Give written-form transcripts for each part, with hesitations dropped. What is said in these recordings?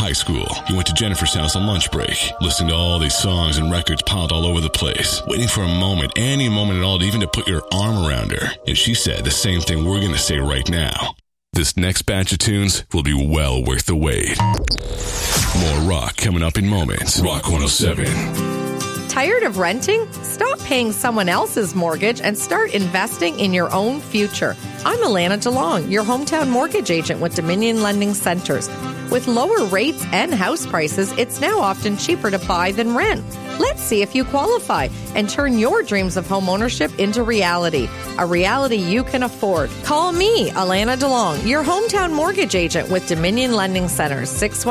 high school. You went to Jennifer's house on lunch break, listening to all these songs and records piled all over the place, waiting for a moment, any moment at all, even to put your arm around her. And she said the same thing we're going to say right now. This next batch of tunes will be well worth the wait. More rock coming up in moments. Rock 107. Tired of renting? Stop paying someone else's mortgage and start investing in your own future. I'm Alana DeLong, your hometown mortgage agent with Dominion Lending Centers. With lower rates and house prices, it's now often cheaper to buy than rent. Let's see if you qualify and turn your dreams of home ownership into reality, a reality you can afford. Call me, Alana DeLong, your hometown mortgage agent with Dominion Lending Centers,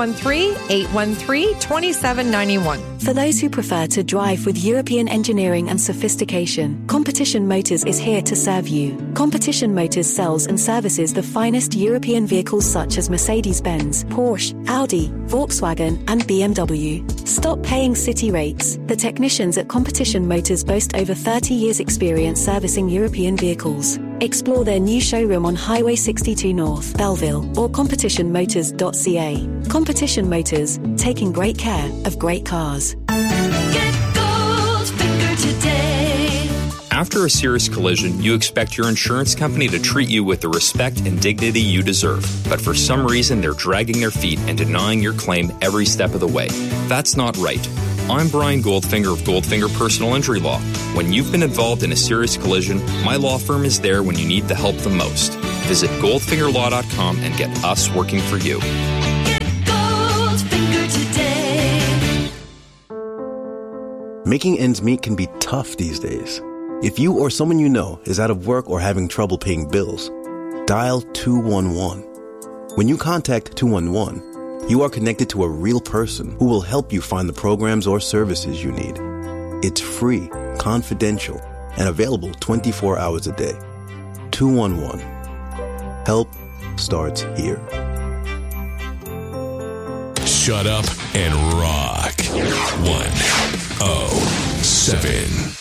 613-813-2791. For those who prefer to drive with European engineering and sophistication, Competition Motors is here to serve you. Competition Motors sells and services the finest European vehicles such as Mercedes-Benz, Porsche, Audi, Volkswagen, and BMW. Stop paying city rates. The technicians at Competition Motors boast over 30 years' experience servicing European vehicles. Explore their new showroom on Highway 62 North, Belleville, or competitionmotors.ca. Competition Motors, taking great care of great cars. Get Goldfinger today. After a serious collision, you expect your insurance company to treat you with the respect and dignity you deserve. But for some reason, they're dragging their feet and denying your claim every step of the way. That's not right. I'm Brian Goldfinger of Goldfinger Personal Injury Law. When you've been involved in a serious collision, my law firm is there when you need the help the most. Visit goldfingerlaw.com and get us working for you. Get Goldfinger today. Making ends meet can be tough these days. If you or someone you know is out of work or having trouble paying bills, dial 211. When you contact 211, you are connected to a real person who will help you find the programs or services you need. It's free, confidential, and available 24 hours a day. 211. Help starts here. Shut up and rock. 107.